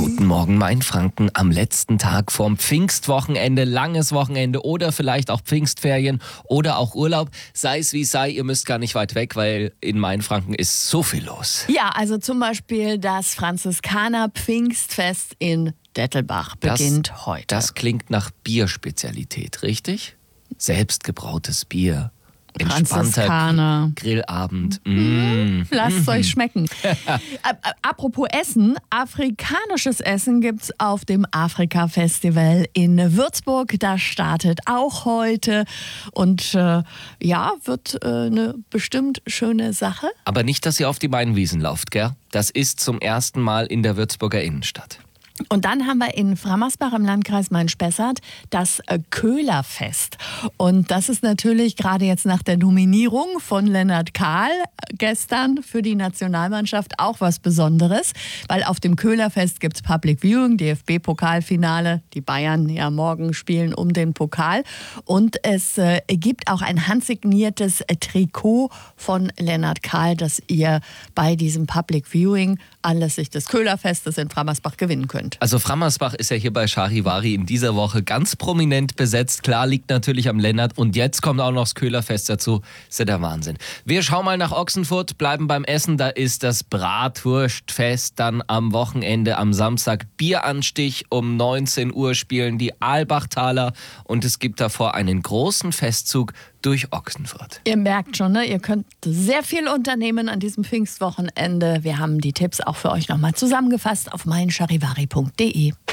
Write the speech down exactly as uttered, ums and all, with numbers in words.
Guten Morgen, Mainfranken, am letzten Tag vorm Pfingstwochenende, langes Wochenende oder vielleicht auch Pfingstferien oder auch Urlaub. Sei es wie es sei, ihr müsst gar nicht weit weg, weil in Mainfranken ist so viel los. Ja, also zum Beispiel das Franziskaner-Pfingstfest in Dettelbach beginnt das, heute. Das klingt nach Bierspezialität, richtig? Selbstgebrautes Bier. Entspannter Grillabend. Mm. Lasst es euch schmecken. Apropos Essen, afrikanisches Essen gibt's auf dem Afrika-Festival in Würzburg. Das startet auch heute und äh, ja, wird äh, eine bestimmt schöne Sache. Aber nicht, dass ihr auf die Mainwiesen lauft, gell? Das ist zum ersten Mal in der Würzburger Innenstadt. Und dann haben wir in Frammersbach im Landkreis Main-Spessart das Köhlerfest. Und das ist natürlich gerade jetzt nach der Nominierung von Lennart Kahl gestern für die Nationalmannschaft auch was Besonderes. Weil auf dem Köhlerfest gibt es Public Viewing, D F B-Pokalfinale. Die Bayern ja morgen spielen um den Pokal. Und es äh, gibt auch ein handsigniertes äh, Trikot von Lennart Kahl, das ihr bei diesem Public Viewing anlässlich des Köhlerfestes in Frammersbach gewinnen könnt. Also Frammersbach ist ja hier bei Charivari in dieser Woche ganz prominent besetzt. Klar, liegt natürlich am Lennart. Und jetzt kommt auch noch das Köhlerfest dazu. Ist ja der Wahnsinn. Wir schauen mal nach Ochsenfurt, bleiben beim Essen. Da ist das Bratwurstfest. Dann am Wochenende, am Samstag, Bieranstich. Um neunzehn Uhr spielen die Aalbachtaler. Und es gibt davor einen großen Festzug durch Ochsenfurt. Ihr merkt schon, ne? Ihr könnt sehr viel unternehmen an diesem Pfingstwochenende. Wir haben die Tipps auch für euch nochmal zusammengefasst auf mein charivari punkt de.